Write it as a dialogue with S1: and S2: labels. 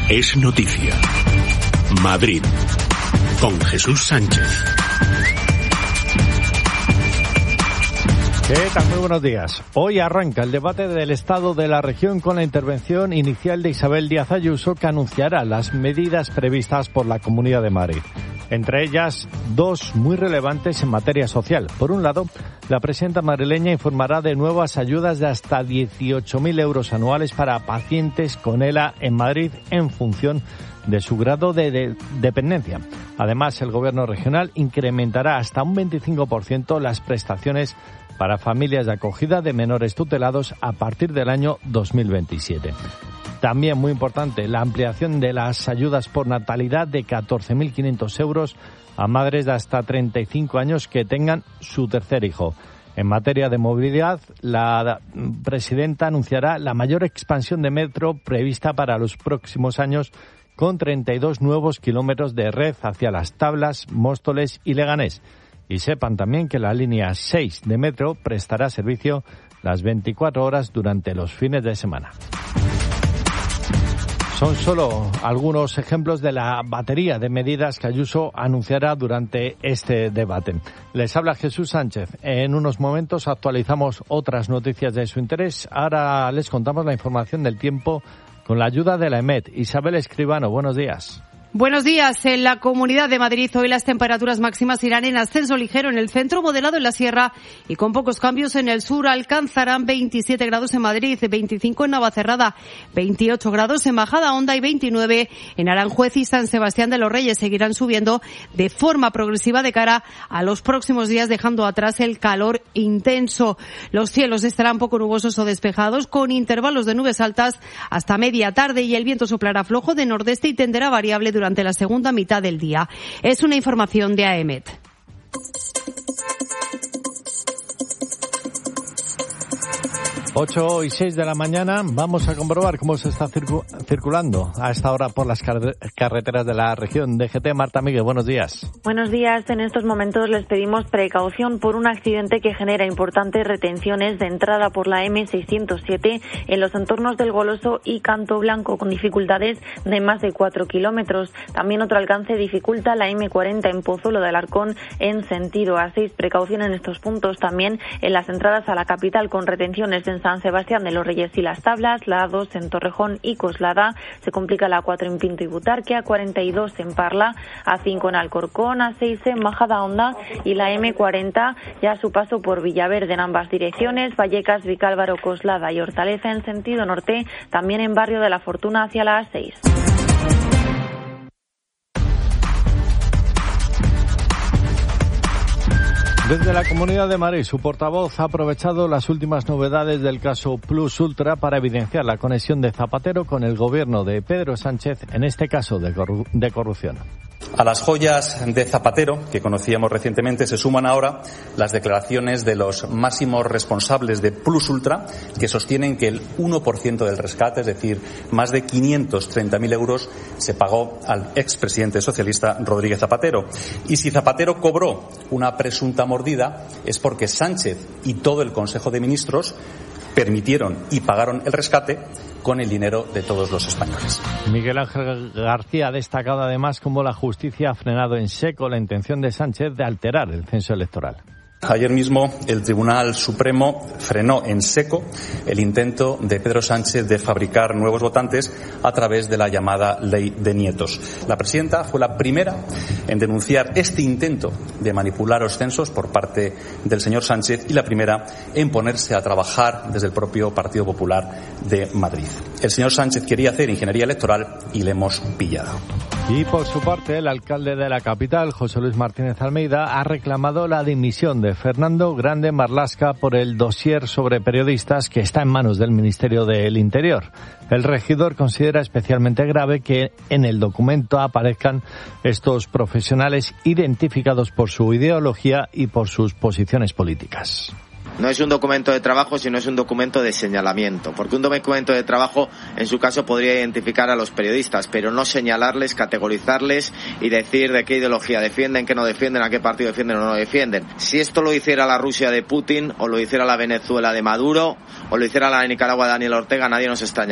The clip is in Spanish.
S1: Es noticia. Madrid, con Jesús Sánchez.
S2: ¿Qué tal? Muy buenos días. Hoy arranca el debate del estado de la región con la intervención inicial de Isabel Díaz Ayuso, que anunciará las medidas previstas por la Comunidad de Madrid. Entre ellas, dos muy relevantes en materia social. Por un lado, la presidenta madrileña informará de nuevas ayudas de hasta 18.000 euros anuales para pacientes con ELA en Madrid en función de su grado de dependencia. Además, el Gobierno regional incrementará hasta un 25% las prestaciones para familias de acogida de menores tutelados a partir del año 2027. También muy importante, la ampliación de las ayudas por natalidad de 14.500 euros a madres de hasta 35 años que tengan su tercer hijo. En materia de movilidad, la presidenta anunciará la mayor expansión de metro prevista para los próximos años, con 32 nuevos kilómetros de red hacia Las Tablas, Móstoles y Leganés. Y sepan también que la línea 6 de metro prestará servicio las 24 horas durante los fines de semana. Son solo algunos ejemplos de la batería de medidas que Ayuso anunciará durante este debate. Les habla Jesús Sánchez. En unos momentos actualizamos otras noticias de su interés. Ahora les contamos la información del tiempo con la ayuda de la EMET. Isabel Escribano, buenos días.
S3: Buenos días. En la Comunidad de Madrid hoy las temperaturas máximas irán en ascenso ligero en el centro, moderado en la sierra y con pocos cambios en el sur. Alcanzarán 27 grados en Madrid, 25 en Navacerrada, 28 grados en Majadahonda y 29 en Aranjuez y San Sebastián de los Reyes. Seguirán subiendo de forma progresiva de cara a los próximos días, dejando atrás el calor intenso. Los cielos estarán poco nubosos o despejados, con intervalos de nubes altas hasta media tarde, y el viento soplará flojo de nordeste y tenderá variable durante la segunda mitad del día. Es una información de AEMET.
S2: 8:06 de la mañana, vamos a comprobar cómo se está circulando a esta hora por las carreteras de la región. DGT, Marta Miguel, buenos días.
S4: Buenos días. En estos momentos les pedimos precaución por un accidente que genera importantes retenciones de entrada por la M607 en los entornos del Goloso y Canto Blanco, con dificultades de más de 4 kilómetros. También otro alcance dificulta la M40 en Pozuelo de Alarcón en sentido A6. Precaución en estos puntos también en las entradas a la capital, con retenciones en San Sebastián de los Reyes y Las Tablas, la A2 en Torrejón y Coslada, se complica la A4 en Pinto y Butarque, A42 en Parla, A5 en Alcorcón, A6 en Majadahonda y la M40 ya a su paso por Villaverde en ambas direcciones, Vallecas, Vicálvaro, Coslada y Hortaleza en sentido norte, también en Barrio de la Fortuna hacia la A6.
S2: Desde la Comunidad de Madrid, su portavoz ha aprovechado las últimas novedades del caso Plus Ultra para evidenciar la conexión de Zapatero con el gobierno de Pedro Sánchez, en este caso de corrupción.
S5: A las joyas de Zapatero, que conocíamos recientemente, se suman ahora las declaraciones de los máximos responsables de Plus Ultra, que sostienen que el 1% del rescate, es decir, más de 530.000 euros, se pagó al expresidente socialista Rodríguez Zapatero. Y si Zapatero cobró una presunta mordida, es porque Sánchez y todo el Consejo de Ministros permitieron y pagaron el rescate con el dinero de todos los españoles.
S2: Miguel Ángel García ha destacado además cómo la justicia ha frenado en seco la intención de Sánchez de alterar el censo electoral.
S5: Ayer mismo el Tribunal Supremo frenó en seco el intento de Pedro Sánchez de fabricar nuevos votantes a través de la llamada Ley de Nietos. La presidenta fue la primera en denunciar este intento de manipular los censos por parte del señor Sánchez y la primera en ponerse a trabajar desde el propio Partido Popular de Madrid. El señor Sánchez quería hacer ingeniería electoral y le hemos pillado.
S2: Y por su parte, el alcalde de la capital, José Luis Martínez Almeida, ha reclamado la dimisión de Fernando Grande Marlaska por el dossier sobre periodistas que está en manos del Ministerio del Interior. El regidor considera especialmente grave que en el documento aparezcan estos profesionales identificados por su ideología y por sus posiciones políticas.
S6: No es un documento de trabajo, sino es un documento de señalamiento, porque un documento de trabajo, en su caso, podría identificar a los periodistas, pero no señalarles, categorizarles y decir de qué ideología defienden, qué no defienden, a qué partido defienden o no defienden. Si esto lo hiciera la Rusia de Putin, o lo hiciera la Venezuela de Maduro, o lo hiciera la Nicaragua de Daniel Ortega, nadie nos extrañaría.